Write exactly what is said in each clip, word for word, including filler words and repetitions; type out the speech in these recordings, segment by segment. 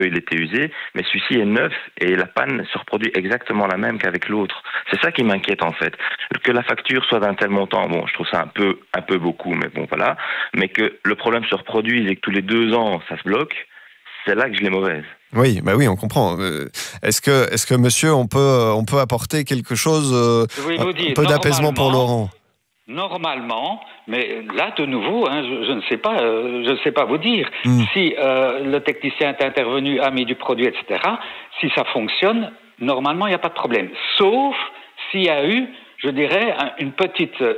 il était usé, mais celui-ci est neuf et la panne se reproduit exactement la même qu'avec l'autre. C'est ça qui m'inquiète en fait. Que la facture soit d'un tel montant, bon, je trouve ça un peu, un peu beaucoup, mais bon, voilà. Mais que le problème se reproduise et que tous les deux ans, ça se bloque, c'est là que je l'ai mauvaise. Oui, bah oui, on comprend. Est-ce que, est-ce que monsieur, on peut, on peut apporter quelque chose, euh, un dire, peu d'apaisement pour Laurent? Normalement, mais là de nouveau, hein, je, je ne sais pas, euh, je ne sais pas vous dire. Mm. Si euh, le technicien est intervenu, a mis du produit, et cetera. Si ça fonctionne, normalement il n'y a pas de problème. Sauf s'il y a eu, je dirais, un, une petite, euh,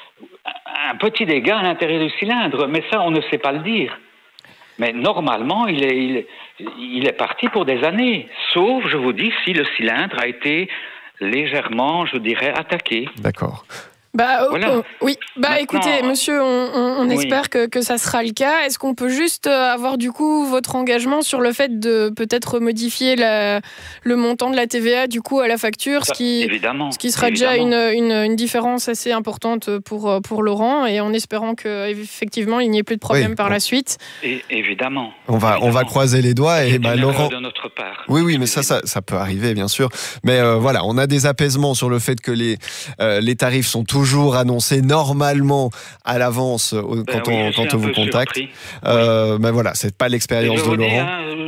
un petit dégât à l'intérieur du cylindre. Mais ça, on ne sait pas le dire. Mais normalement, il est, il est, il est parti pour des années. Sauf, je vous dis, si le cylindre a été légèrement, je dirais, attaqué. D'accord. Bah, voilà. oh, oui. Bah, Maintenant, écoutez, monsieur, on, on, on espère oui. que, que ça sera le cas. Est-ce qu'on peut juste avoir, du coup, votre engagement sur le fait de peut-être modifier la, le montant de la T V A, du coup, à la facture, ça, ce qui, évidemment, ce qui sera évidemment. déjà une, une, une différence assez importante pour, pour Laurent, et en espérant qu'effectivement, il n'y ait plus de problème oui. par la suite. Et, évidemment. On va, évidemment. on va croiser les doigts. Et bah, Laurent... de notre part. Oui, oui, mais ça, ça, ça peut arriver, bien sûr. Mais euh, voilà, on a des apaisements sur le fait que les, euh, les tarifs sont toujours annoncés normalement à l'avance ben quand oui, on, quand on vous contacte. Euh, oui. Ben voilà, c'est pas l'expérience de Laurent.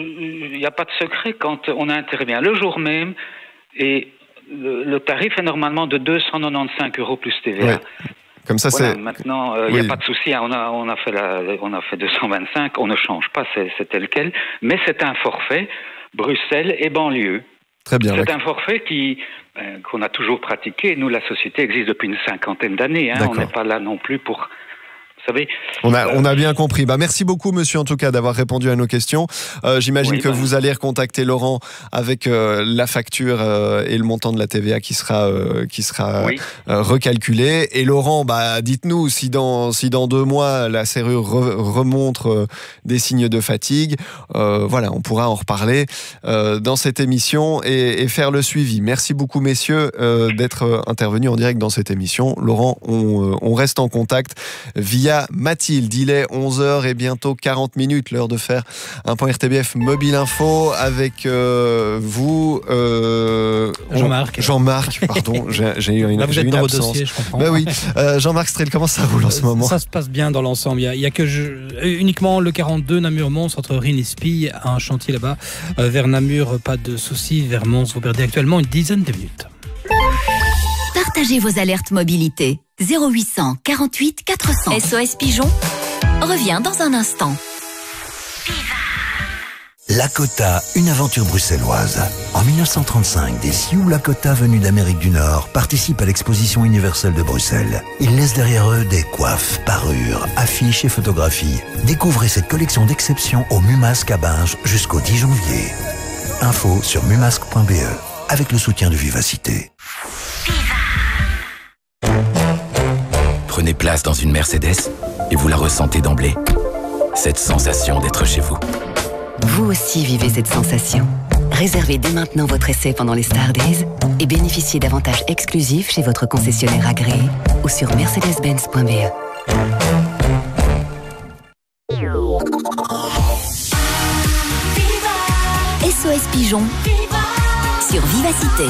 Il n'y a pas de secret quand on intervient le jour même et le, le tarif est normalement de deux cent quatre-vingt-quinze euros plus T V A. Oui. Comme ça, voilà, c'est. Maintenant, il euh, n'y oui. a pas de souci. Hein, on a, on a fait la, on a fait deux cent vingt-cinq. On ne change pas, c'est, c'est tel quel. Mais c'est un forfait Bruxelles et banlieue. Très bien. C'est un forfait qui, euh, qu'on a toujours pratiqué. Nous, la société existe depuis une cinquantaine d'années. Hein. On n'est pas là non plus pour... Vous savez, on a, euh, on a bien compris. Bah, merci beaucoup, monsieur, en tout cas, d'avoir répondu à nos questions. Euh, j'imagine oui, que bah, vous allez recontacter Laurent avec euh, la facture euh, et le montant de la T V A qui sera, euh, qui sera oui. euh, recalculé. Et Laurent, bah, dites-nous si dans, si dans deux mois, la serrure re, remontre euh, des signes de fatigue. Euh, voilà, on pourra en reparler euh, dans cette émission et, et faire le suivi. Merci beaucoup, messieurs, euh, d'être intervenus en direct dans cette émission. Laurent, on, on reste en contact via Mathilde. Il est onze heures et bientôt quarante minutes, l'heure de faire un point R T B F Mobile Info avec euh, vous, euh, Jean-Marc. Jean-Marc, pardon, j'ai, j'ai eu une, Là, vous j'ai êtes une dans absence. Vos dossiers, je comprends. Ben oui, euh, Jean-Marc Strel, comment ça roule en ce moment? Ça se passe bien dans l'ensemble. Il y a, il y a que je, uniquement le quarante-deux Namur-Mons entre Rennes et Spille, un chantier là-bas. Euh, vers Namur, pas de soucis. Vers Mons, vous perdez actuellement une dizaine de minutes. Partagez vos alertes mobilité. zéro huit cent quarante-huit quatre cents. S O S Pigeon revient dans un instant. Lakota, une aventure bruxelloise. En mille neuf cent trente-cinq, des Sioux Lakota venus d'Amérique du Nord participent à l'exposition universelle de Bruxelles. Ils laissent derrière eux des coiffes, parures, affiches et photographies. Découvrez cette collection d'exception au Mumasque à Binge jusqu'au dix janvier. Info sur mumasque point b e avec le soutien de Vivacité. Prenez place dans une Mercedes et vous la ressentez d'emblée. Cette sensation d'être chez vous. Vous aussi vivez cette sensation. Réservez dès maintenant votre essai pendant les Star Days et bénéficiez d'avantages exclusifs chez votre concessionnaire agréé ou sur mercedes benz point b e. S O S Pigeon sur Vivacité.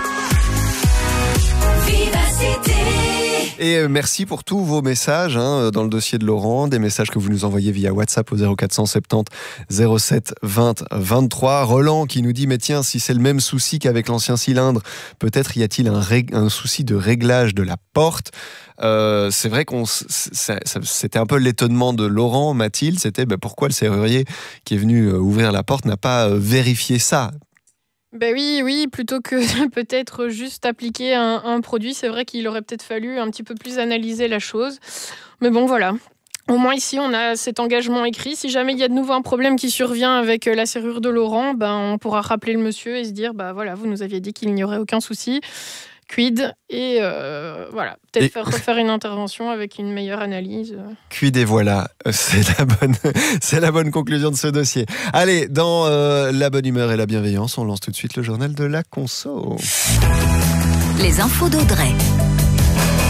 Vivacité. Et merci pour tous vos messages hein, dans le dossier de Laurent, des messages que vous nous envoyez via WhatsApp au zéro quatre cent soixante-dix zéro sept vingt vingt-trois. Roland qui nous dit, mais tiens, si c'est le même souci qu'avec l'ancien cylindre, peut-être y a-t-il un, rég- un souci de réglage de la porte. Euh, c'est vrai qu'on ça, ça, c'était un peu l'étonnement de Laurent, Mathilde, c'était ben, pourquoi le serrurier qui est venu ouvrir la porte n'a pas vérifié ça. Ben oui, oui, plutôt que peut-être juste appliquer un, un produit, c'est vrai qu'il aurait peut-être fallu un petit peu plus analyser la chose. Mais bon, voilà. Au moins ici, on a cet engagement écrit. Si jamais il y a de nouveau un problème qui survient avec la serrure de Laurent, ben, on pourra rappeler le monsieur et se dire, bah voilà, vous nous aviez dit qu'il n'y aurait aucun souci. Quid et euh, voilà, peut-être et... faire refaire une intervention avec une meilleure analyse. Quid et voilà, c'est la bonne, c'est la bonne conclusion de ce dossier. Allez, dans euh, la bonne humeur et la bienveillance, on lance tout de suite le journal de la conso. Les infos d'Audrey.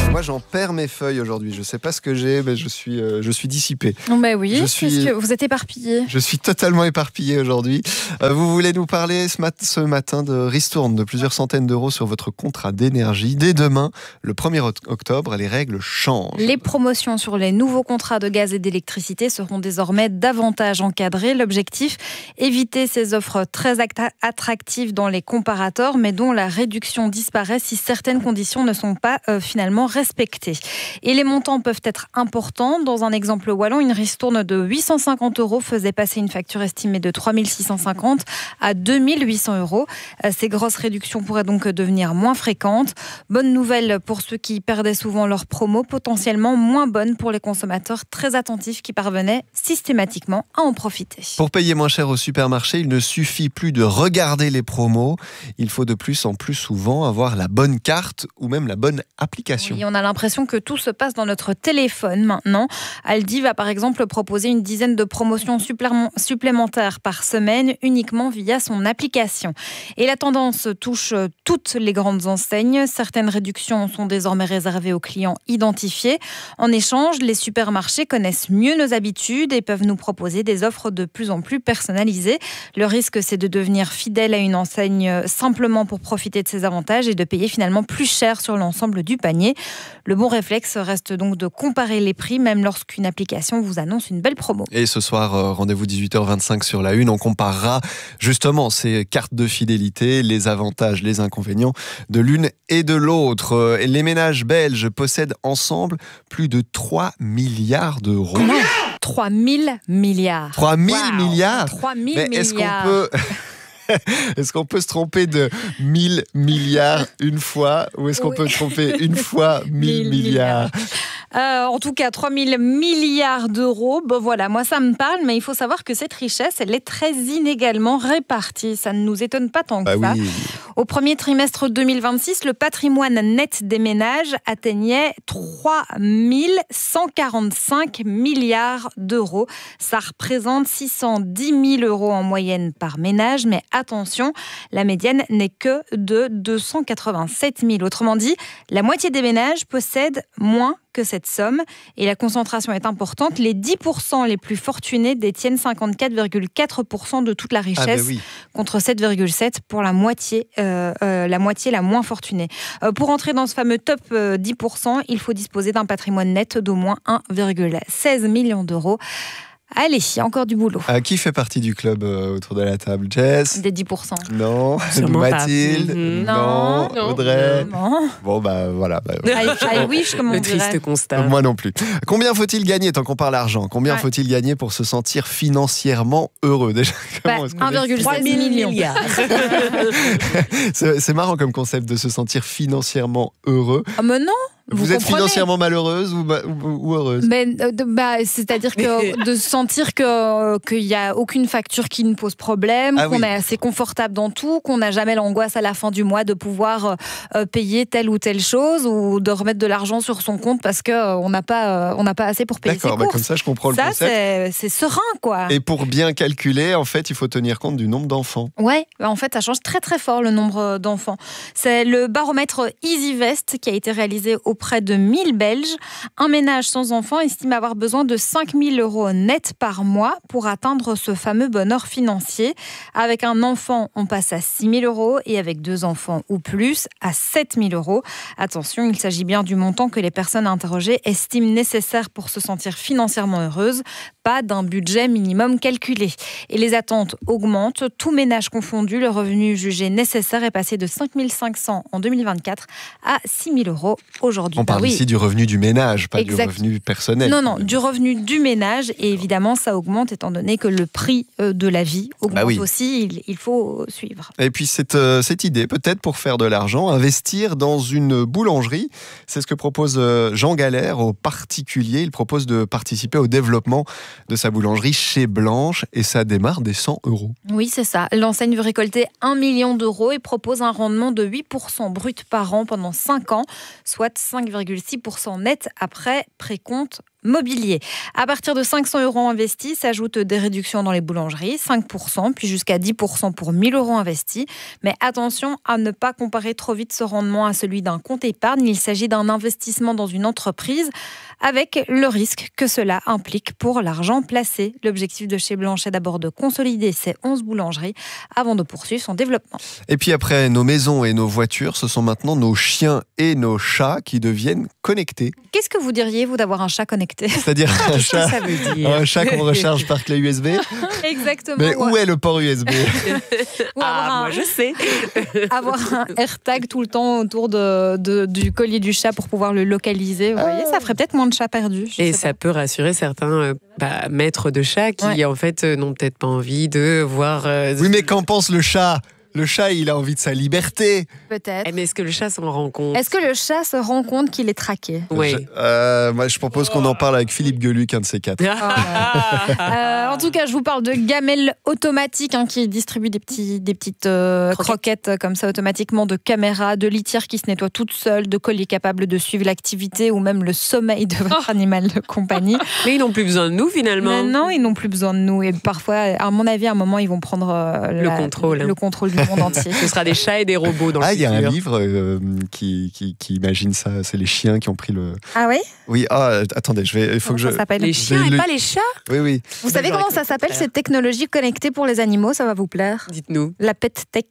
Moi, j'en perds mes feuilles aujourd'hui. Je ne sais pas ce que j'ai, mais je suis, euh, je suis dissipé. Ben oui, je suis, que vous êtes éparpillé. Je suis totalement éparpillé aujourd'hui. Euh, vous voulez nous parler ce, mat- ce matin de ristourne de plusieurs centaines d'euros sur votre contrat d'énergie. Dès demain, le premier octobre, les règles changent. Les promotions sur les nouveaux contrats de gaz et d'électricité seront désormais davantage encadrées. L'objectif, éviter ces offres très attractives dans les comparateurs, mais dont la réduction disparaît si certaines conditions ne sont pas euh, finalement respectées. Et les montants peuvent être importants. Dans un exemple wallon, une ristourne de huit cent cinquante euros faisait passer une facture estimée de trois mille six cent cinquante à deux mille huit cents euros. Ces grosses réductions pourraient donc devenir moins fréquentes. Bonne nouvelle pour ceux qui perdaient souvent leurs promos, potentiellement moins bonne pour les consommateurs très attentifs qui parvenaient systématiquement à en profiter. Pour payer moins cher au supermarché, il ne suffit plus de regarder les promos. Il faut de plus en plus souvent avoir la bonne carte ou même la bonne application. Oui, on a l'impression que tout se passe dans notre téléphone maintenant. Aldi va par exemple proposer une dizaine de promotions supplémentaires par semaine uniquement via son application. Et la tendance touche toutes les grandes enseignes. Certaines réductions sont désormais réservées aux clients identifiés. En échange, les supermarchés connaissent mieux nos habitudes et peuvent nous proposer des offres de plus en plus personnalisées. Le risque, c'est de devenir fidèle à une enseigne simplement pour profiter de ses avantages et de payer finalement plus cher sur l'ensemble du panier. Le bon réflexe reste donc de comparer les prix, même lorsqu'une application vous annonce une belle promo. Et ce soir, rendez-vous dix-huit heures vingt-cinq sur la Une. On comparera justement ces cartes de fidélité, les avantages, les inconvénients de l'une et de l'autre. Les ménages belges possèdent ensemble plus de trois milliards d'euros. Comment ? trois mille milliards. trois mille wow. milliards trois mille Mais milliards. Est-ce qu'on peut... Est-ce qu'on peut se tromper de mille milliards une fois ou est-ce qu'on oui. peut se tromper une fois mille milliards euh, En tout cas, trois mille milliards d'euros. Bon, voilà, moi ça me parle, mais il faut savoir que cette richesse, elle est très inégalement répartie. Ça ne nous étonne pas tant que bah ça. Oui. Au premier trimestre deux mille vingt-six, le patrimoine net des ménages atteignait trois mille cent quarante-cinq milliards d'euros. Ça représente six cent dix mille euros en moyenne par ménage, mais attention, la médiane n'est que de deux cent quatre-vingt-sept mille. Autrement dit, la moitié des ménages possèdent moins que cette somme et la concentration est importante. Les dix pour cent les plus fortunés détiennent cinquante-quatre virgule quatre pour cent de toute la richesse, ah ben oui. contre sept virgule sept pour la moitié, euh, euh, la moitié la moins fortunée. Euh, pour entrer dans ce fameux top euh, dix pour cent, il faut disposer d'un patrimoine net d'au moins un virgule seize million d'euros. Allez, il y a encore du boulot. Euh, qui fait partie du club euh, autour de la table? Jess? Des dix pour cent. Non. Mathilde? Mm-hmm. Non. non. Audrey? Non. Bon, bah voilà. Bah, I, I wish, comme on Le dirait. triste constat. Moi non plus. Combien faut-il gagner, tant qu'on parle argent? Combien ouais. faut-il gagner pour se sentir financièrement heureux? Déjà, comment bah, un virgule seize millions. c'est, c'est marrant comme concept de se sentir financièrement heureux. Ah, mais non! Vous, vous êtes comprenez. Financièrement malheureuse ou, ou, ou heureuse? Mais, euh, bah, c'est-à-dire que de sentir qu'il euh, n'y a aucune facture qui nous pose problème, ah qu'on oui. est assez confortable dans tout, qu'on n'a jamais l'angoisse à la fin du mois de pouvoir euh, payer telle ou telle chose ou de remettre de l'argent sur son compte parce qu'on euh, n'a pas, euh, pas assez pour payer D'accord, ses bah courses. Comme ça, je comprends ça, le concept. C'est, c'est serein, quoi. Et pour bien calculer, en fait, il faut tenir compte du nombre d'enfants. Ouais, en fait, ça change très très fort le nombre d'enfants. C'est le baromètre EasyVest qui a été réalisé auprès de mille Belges. Un ménage sans enfant estime avoir besoin de cinq mille euros net par mois pour atteindre ce fameux bonheur financier. Avec un enfant, on passe à six mille euros et avec deux enfants ou plus, à sept mille euros. Attention, il s'agit bien du montant que les personnes interrogées estiment nécessaire pour se sentir financièrement heureuse, pas d'un budget minimum calculé. Et les attentes augmentent. Tout ménage confondu, le revenu jugé nécessaire est passé de cinq mille cinq cents en deux mille vingt-quatre à six mille euros aujourd'hui. On parle bah, ici oui. du revenu du ménage, pas exact. Du revenu personnel. Non, non, du revenu du ménage. Et évidemment, ça augmente étant donné que le prix de la vie augmente bah oui. aussi. Il, il faut suivre. Et puis cette, euh, cette idée, peut-être pour faire de l'argent, investir dans une boulangerie. C'est ce que propose Jean Galère aux particuliers. Il propose de participer au développement de sa boulangerie chez Blanche et ça démarre des cent euros. Oui, c'est ça. L'enseigne veut récolter un million d'euros et propose un rendement de huit pour cent brut par an pendant cinq ans, soit cinq virgule six pour cent net après précompte mobilier. À partir de cinq cents euros investis, s'ajoutent des réductions dans les boulangeries, cinq pour cent, puis jusqu'à dix pour cent pour mille euros investis. Mais attention à ne pas comparer trop vite ce rendement à celui d'un compte épargne. Il s'agit d'un investissement dans une entreprise avec le risque que cela implique pour l'argent placé. L'objectif de chez Blanche est d'abord de consolider ces onze boulangeries avant de poursuivre son développement. Et puis après nos maisons et nos voitures, ce sont maintenant nos chiens et nos chats qui deviennent connectés. Qu'est-ce que vous diriez, vous, d'avoir un chat connecté ? C'est-à-dire un chat, ça veut dire un chat qu'on recharge par clé U S B. Exactement. Mais où ouais. est le port U S B ? Ou Ah, avoir un, moi je sais. avoir un AirTag tout le temps autour de, de, du collier du chat pour pouvoir le localiser. Vous voyez, ça ferait peut-être moins de chats perdus. Et ça pas. peut rassurer certains euh, bah, maîtres de chats qui, ouais. en fait, euh, n'ont peut-être pas envie de voir... Euh, oui, mais qu'en pense le chat ? Le chat, il a envie de sa liberté. Peut-être. Mais est-ce que le chat s'en rend compte ? Est-ce que le chat se rend compte qu'il est traqué ? Oui. Je, euh, moi, je propose qu'on en parle avec Philippe Geluc, un de ces quatre. euh, en tout cas, je vous parle de gamelles automatiques hein, qui distribuent des, petits, des petites euh, croquettes. croquettes comme ça automatiquement, de caméras, de litières qui se nettoient toutes seules, de colliers capables de suivre l'activité ou même le sommeil de votre oh. animal de compagnie. Mais ils n'ont plus besoin de nous finalement. Non, ils n'ont plus besoin de nous. Et parfois, à mon avis, à un moment, ils vont prendre euh, le, la, contrôle. le contrôle du monde entier. Ce sera des chats et des robots dans ah, le futur. Ah, il y a un livre euh, qui, qui, qui imagine ça. C'est les chiens qui ont pris le... Ah oui ? Oui, ah, attendez, il faut comment que ça je... s'appelle ? Les chiens et le... pas les chats ? Oui, oui. Vous savez comment ça s'appelle, cette technologie connectée pour les animaux ? Ça va vous plaire ? Dites-nous. La pet tech.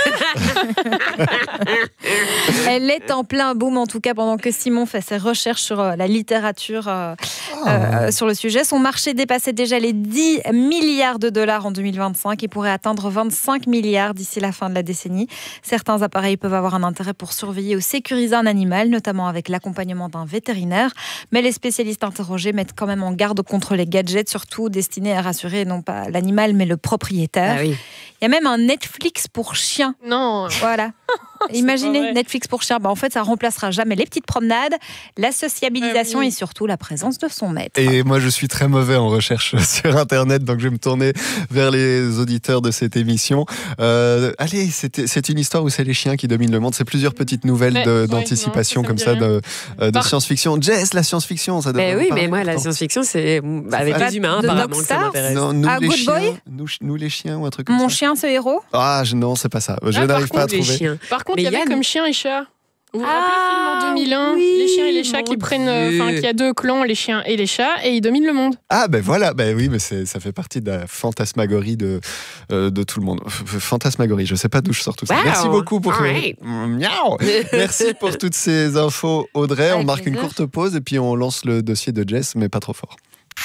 Elle est en plein boom, en tout cas, pendant que Simon fait ses recherches sur la littérature euh, oh. euh, sur le sujet. Son marché dépassait déjà les dix milliards de dollars en deux mille vingt-cinq et pourrait atteindre vingt-cinq milliards d'ici la fin de la décennie. Certains appareils peuvent avoir un intérêt pour surveiller ou sécuriser un animal, notamment avec l'accompagnement d'un vétérinaire. Mais les spécialistes interrogés mettent quand même en garde contre les gadgets, surtout destinés à rassurer non pas l'animal, mais le propriétaire. Ah oui. Il y a même un Netflix pour chiens. Non. Voilà. Imaginez, Netflix pour chiens. Bah, en fait, ça remplacera jamais les petites promenades, la sociabilisation ah oui. et surtout la présence de son maître. Et moi, je suis très mauvais en recherche sur Internet, donc je vais me tourner vers les auditeurs de cette émission. Euh, allez, c'est, c'est une histoire où c'est les chiens qui dominent le monde. C'est plusieurs petites nouvelles de, ouais, d'anticipation non, ça, ça comme ça, de, de Par... science-fiction. Jess, la science-fiction, ça devrait. Mais oui, mais moi, la science-fiction, c'est avec les humains, apparemment, que ça m'intéresse. Non, nous, ah, les Good chiens, Boy nous, nous, les chiens ou un truc comme Mon ça. chien, ce héros. Ah, je, non, c'est pas ça. Je ah, n'arrive contre, pas à trouver. Chiens. Par contre, il y avait Yann... comme chien et chat. Vous vous rappelez ah, le film en deux mille un, oui, les chiens et les chats qui prennent, enfin, qui a deux clans, les chiens et les chats, et ils dominent le monde. Ah ben voilà, ben oui, mais c'est, ça fait partie de la fantasmagorie de euh, de tout le monde. Fantasmagorie, je sais pas d'où je sors tout ça. Wow. Merci beaucoup pour right. Miaou. Merci pour toutes ces infos, Audrey. Avec on marque plaisir. Une courte pause et puis on lance le dossier de Jess, mais pas trop fort.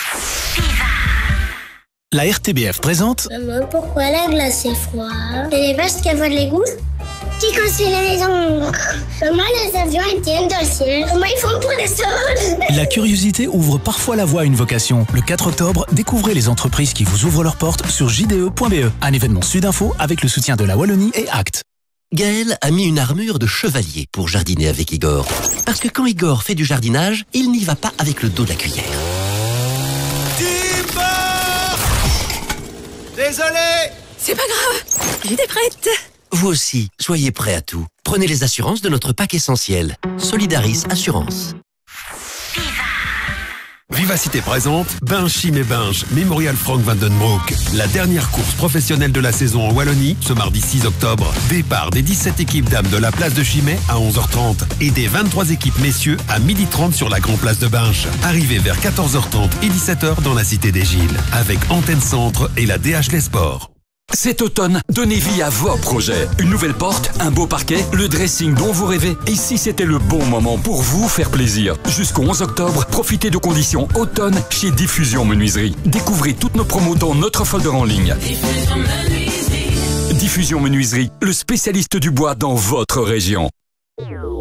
La R T B F présente. Maman, pourquoi la glace est froide ? C'est les vaches qui avouent de l'égout ? Qui construit les maisons ? Comment les avions ils tiennent dans le ciel ? Comment ils font pour descendre ? La curiosité ouvre parfois la voie à une vocation. Le quatre octobre, découvrez les entreprises qui vous ouvrent leurs portes sur j d e point b e. Un événement Sudinfo avec le soutien de la Wallonie et Act. Gaël a mis une armure de chevalier pour jardiner avec Igor. Parce que quand Igor fait du jardinage, il n'y va pas avec le dos de la cuillère. Désolé! C'est pas grave, j'étais prête. Vous aussi, soyez prêts à tout. Prenez les assurances de notre pack essentiel. Solidaris Assurance. Vivacité présente Binge Chim et Binge, Mémorial Frank van den Broek. La dernière course professionnelle de la saison en Wallonie, ce mardi six octobre. Départ des dix-sept équipes dames de la place de Chimay à onze heures trente et des vingt-trois équipes messieurs à midi trente sur la grande place de Binge. Arrivée vers quatorze heures trente et dix-sept heures dans la cité des Gilles, avec Antenne Centre et la D H Les Sports. Cet automne, donnez vie à vos projets. Une nouvelle porte, un beau parquet, le dressing dont vous rêvez. Et si c'était le bon moment pour vous faire plaisir. Jusqu'au onze octobre, profitez de conditions automne chez Diffusion Menuiserie. Découvrez toutes nos promos dans notre folder en ligne. Diffusion Menuiserie. Diffusion Menuiserie, le spécialiste du bois dans votre région.